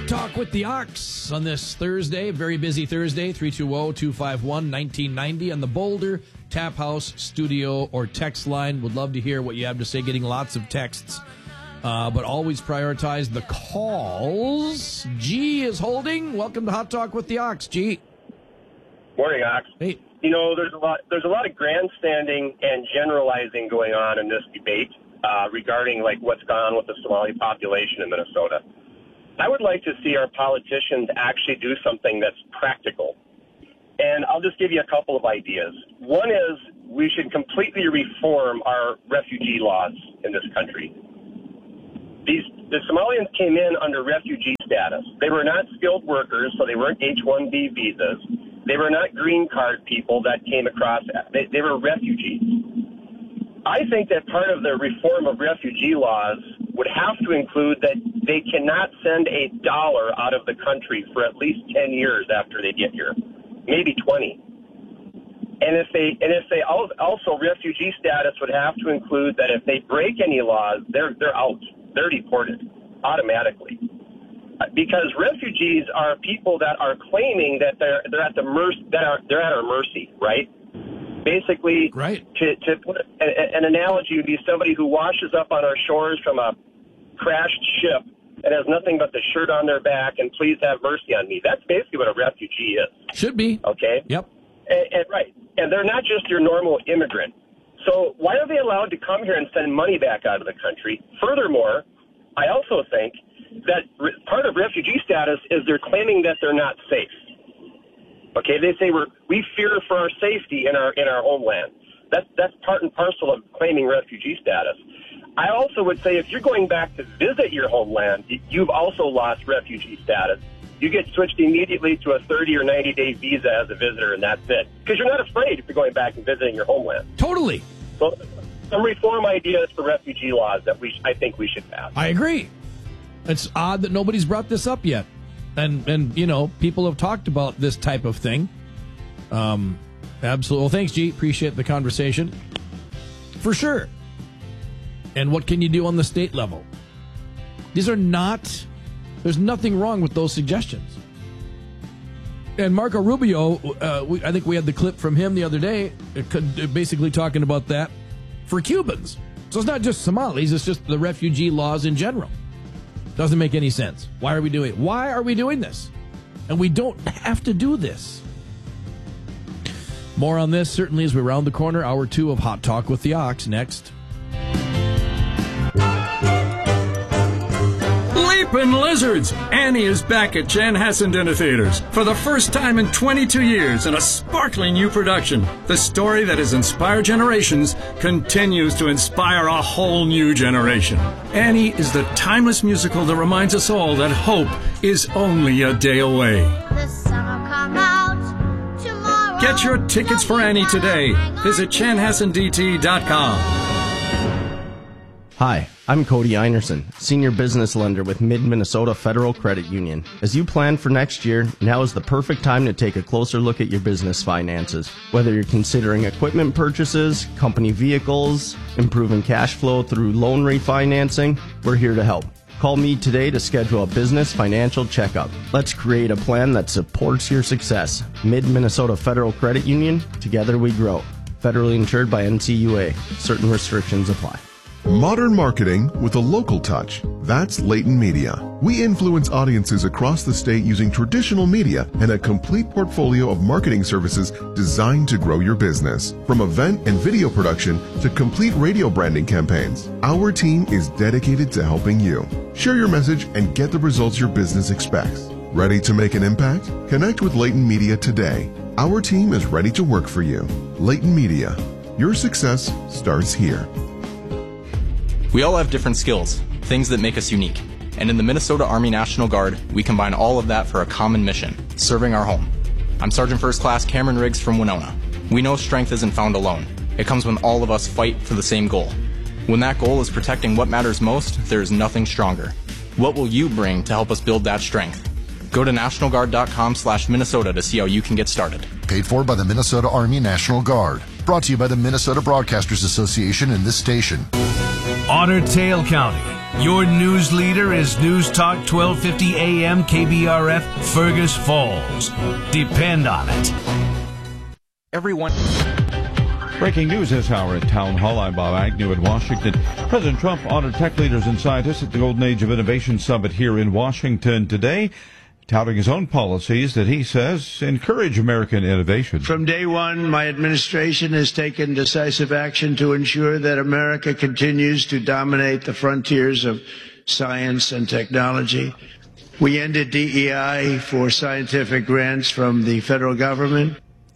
Talk with the Ox on this Thursday, very busy Thursday, 320-251-1990 on the Boulder Tap House studio or text line. Would love to hear what you have to say, getting lots of texts, but always prioritize the calls. G is holding. Welcome to Hot Talk with the Ox, G. Morning, Ox. Hey. You know, there's a lot of grandstanding and generalizing going on in this debate regarding like what's gone on with the Somali population in Minnesota. I would like to see our politicians actually do something that's practical. And I'll just give you a couple of ideas. One is we should completely reform our refugee laws in this country. The Somalians came in under refugee status. They were not skilled workers, so they weren't H-1B visas. They were not green card people that came across. They were refugees. I think that part of the reform of refugee laws would have to include that they cannot send $1 out of the country for at least 10 years after they get here, maybe 20. And if they also refugee status would have to include that if they break any laws, they're out, they're deported automatically. Because refugees are people that are claiming that they're at the mercy, they're at our mercy, right? Basically, right. To put an analogy would be somebody who washes up on our shores from a crashed ship and has nothing but the shirt on their back and please have mercy on me. That's basically what a refugee is. Should be. Okay? Yep. And right. And they're not just your normal immigrant. So why are they allowed to come here and send money back out of the country? Furthermore, I also think that part of refugee status is they're claiming that they're not safe. Okay, they say we fear for our safety in our homeland. That's part and parcel of claiming refugee status. I also would say if you're going back to visit your homeland, you've also lost refugee status. You get switched immediately to a 30 or 90-day visa as a visitor, and that's it. Because you're not afraid if you're going back and visiting your homeland. Totally. So some reform ideas for refugee laws that I think we should pass. I agree. It's odd that nobody's brought this up yet. And you know, people have talked about this type of thing. Absolutely. Well, thanks, G. Appreciate the conversation. For sure. And what can you do on the state level? There's nothing wrong with those suggestions. And Marco Rubio, I think we had the clip from him the other day, basically talking about that for Cubans. So it's not just Somalis, it's just the refugee laws in general. Doesn't make any sense. Why are we doing this? And we don't have to do this. More on this certainly as we round the corner. Hour 2 of Hot Talk with the Ox next. Leapin' Lizards! Annie is back at Chanhassen Dinner Theaters for the first time in 22 years in a sparkling new production. The story that has inspired generations continues to inspire a whole new generation. Annie is the timeless musical that reminds us all that hope is only a day away. The sun will come out tomorrow. Get your tickets for Annie today. Visit chanhassendt.com. Hi, I'm Cody Einerson, Senior Business Lender with Mid-Minnesota Federal Credit Union. As you plan for next year, now is the perfect time to take a closer look at your business finances. Whether you're considering equipment purchases, company vehicles, improving cash flow through loan refinancing, we're here to help. Call me today to schedule a business financial checkup. Let's create a plan that supports your success. Mid-Minnesota Federal Credit Union, together we grow. Federally insured by NCUA. Certain restrictions apply. Modern marketing with a local touch. That's Leighton Media. We influence audiences across the state using traditional media and a complete portfolio of marketing services designed to grow your business. From event and video production to complete radio branding campaigns, our team is dedicated to helping you. Share your message and get the results your business expects. Ready to make an impact? Connect with Leighton Media today. Our team is ready to work for you. Leighton Media. Your success starts here. We all have different skills, things that make us unique. And in the Minnesota Army National Guard, we combine all of that for a common mission, serving our home. I'm Sergeant First Class Cameron Riggs from Winona. We know strength isn't found alone. It comes when all of us fight for the same goal. When that goal is protecting what matters most, there is nothing stronger. What will you bring to help us build that strength? Go to nationalguard.com/Minnesota to see how you can get started. Paid for by the Minnesota Army National Guard. Brought to you by the Minnesota Broadcasters Association and this station. Otter Tail County. Your news leader is News Talk 1250 AM KBRF Fergus Falls. Depend on it. Everyone. Breaking news this hour at Town Hall. I'm Bob Agnew in Washington. President Trump honored tech leaders and scientists at the Golden Age of Innovation Summit here in Washington today, touting his own policies that he says encourage American innovation. From day one, my administration has taken decisive action to ensure that America continues to dominate the frontiers of science and technology. We ended DEI for scientific grants from the federal government.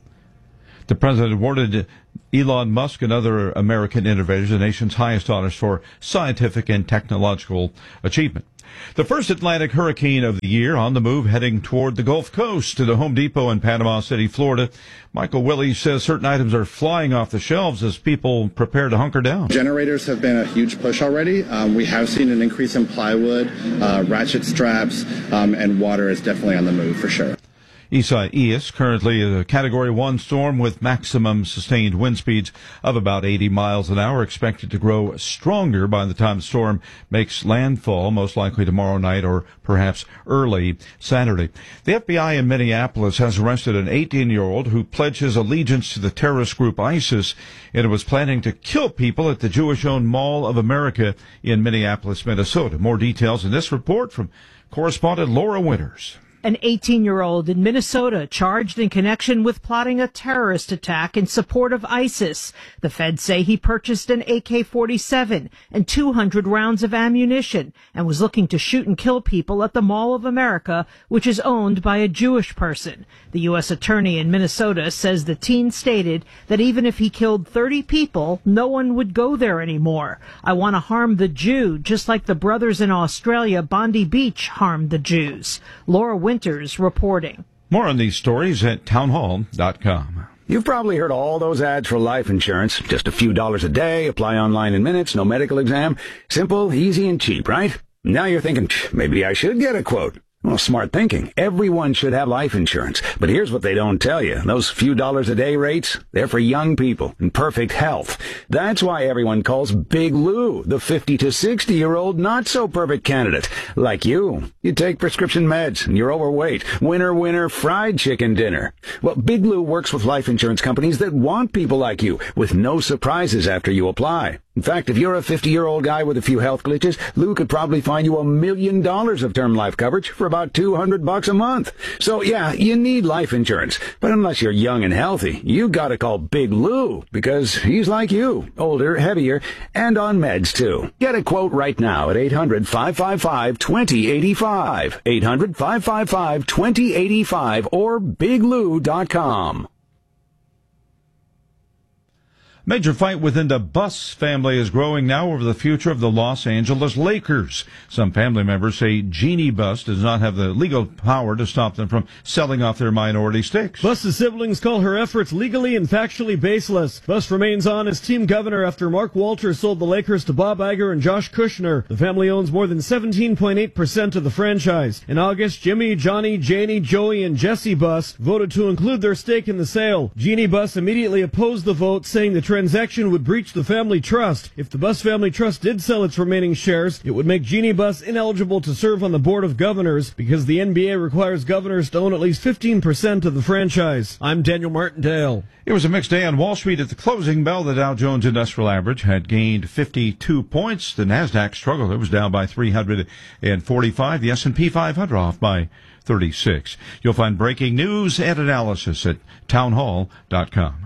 The president awarded Elon Musk and other American innovators the nation's highest honors for scientific and technological achievement. The first Atlantic hurricane of the year on the move, heading toward the Gulf Coast to the Home Depot in Panama City, Florida. Michael Willey says certain items are flying off the shelves as people prepare to hunker down. Generators have been a huge push already. We have seen an increase in plywood, ratchet straps, and water is definitely on the move for sure. Isaias, currently a Category 1 storm with maximum sustained wind speeds of about 80 miles an hour, expected to grow stronger by the time the storm makes landfall, most likely tomorrow night or perhaps early Saturday. The FBI in Minneapolis has arrested an 18-year-old who pledged his allegiance to the terrorist group ISIS and was planning to kill people at the Jewish-owned Mall of America in Minneapolis, Minnesota. More details in this report from correspondent Laura Winters. An 18-year-old in Minnesota charged in connection with plotting a terrorist attack in support of ISIS. The feds say he purchased an AK-47 and 200 rounds of ammunition and was looking to shoot and kill people at the Mall of America, which is owned by a Jewish person. The U.S. attorney in Minnesota says the teen stated that even if he killed 30 people, no one would go there anymore. I want to harm the Jew, just like the brothers in Australia, Bondi Beach, harmed the Jews. Laura Winters reporting. More on these stories at townhall.com. You've probably heard all those ads for life insurance. Just a few dollars a day, apply online in minutes, no medical exam. Simple, easy, and cheap, right? Now you're thinking, maybe I should get a quote. Well, smart thinking. Everyone should have life insurance. But here's what they don't tell you. Those few dollars a day rates, they're for young people in perfect health. That's why everyone calls Big Lou the 50 to 60-year-old not-so-perfect candidate. Like you. You take prescription meds and you're overweight. Winner, fried chicken dinner. Well, Big Lou works with life insurance companies that want people like you with no surprises after you apply. In fact, if you're a 50-year-old guy with a few health glitches, Lou could probably find you $1 million of term life coverage for about $200 a month. So yeah, you need life insurance. But unless you're young and healthy, you gotta call Big Lou because he's like you, older, heavier, and on meds too. Get a quote right now at 800-555-2085. 800-555-2085 or biglou.com. Major fight within the Buss family is growing now over the future of the Los Angeles Lakers. Some family members say Jeannie Buss does not have the legal power to stop them from selling off their minority stakes. Buss's siblings call her efforts legally and factually baseless. Buss remains on as team governor after Mark Walters sold the Lakers to Bob Iger and Josh Kushner. The family owns more than 17.8% of the franchise. In August, Jimmy, Johnny, Janie, Joey, and Jesse Buss voted to include their stake in the sale. Jeannie Buss immediately opposed the vote, saying the transaction would breach the family trust. If the Buss family trust did sell its remaining shares, it would make Jeannie Buss ineligible to serve on the board of governors because the NBA requires governors to own at least 15% of the franchise. I'm Daniel Martindale. It was a mixed day on Wall Street at the closing bell. The Dow Jones Industrial Average had gained 52 points. The Nasdaq struggled. It was down by 345. The S&P 500 off by 36. You'll find breaking news and analysis at townhall.com.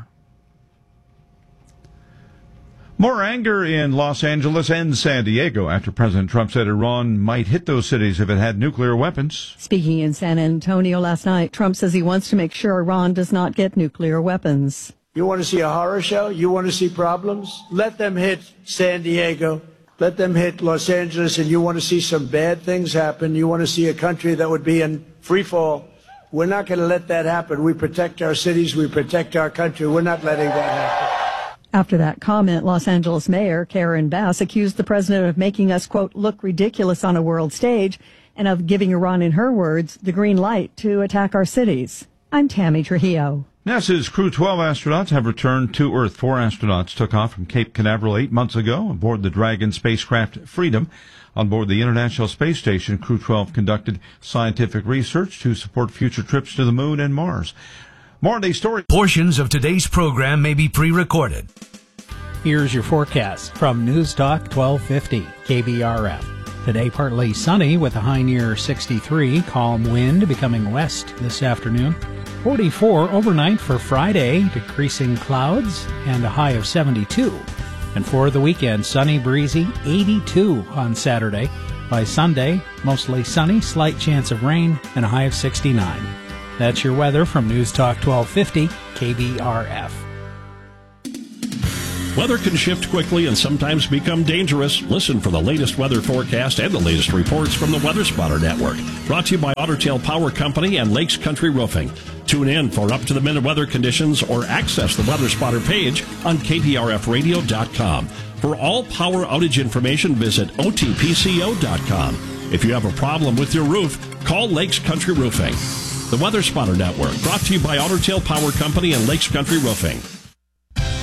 More anger in Los Angeles and San Diego after President Trump said Iran might hit those cities if it had nuclear weapons. Speaking in San Antonio last night, Trump says he wants to make sure Iran does not get nuclear weapons. You want to see a horror show? You want to see problems? Let them hit San Diego. Let them hit Los Angeles, and you want to see some bad things happen. You want to see a country that would be in free fall. We're not going to let that happen. We protect our cities. We protect our country. We're not letting that happen. After that comment, Los Angeles Mayor Karen Bass accused the president of making us, quote, look ridiculous on a world stage and of giving Iran, in her words, the green light to attack our cities. I'm Tammy Trujillo. NASA's Crew 12 astronauts have returned to Earth. 4 astronauts took off from Cape Canaveral 8 months ago aboard the Dragon spacecraft Freedom. On board the International Space Station, Crew 12 conducted scientific research to support future trips to the Moon and Mars. More on these stories. Portions of today's program may be pre-recorded. Here's your forecast from News Talk 1250 KBRF. Today partly sunny with a high near 63, calm wind becoming west this afternoon. 44 overnight for Friday, decreasing clouds, and a high of 72. And for the weekend, sunny, breezy, 82 on Saturday. By Sunday, mostly sunny, slight chance of rain, and a high of 69. That's your weather from News Talk 1250 KBRF. Weather can shift quickly and sometimes become dangerous. Listen for the latest weather forecast and the latest reports from the Weather Spotter Network. Brought to you by Otter Tail Power Company and Lakes Country Roofing. Tune in for up-to-the-minute weather conditions or access the Weather Spotter page on KPRFradio.com. For all power outage information, visit OTPCO.com. If you have a problem with your roof, call Lakes Country Roofing. The Weather Spotter Network, brought to you by Otter Tail Power Company and Lakes Country Roofing.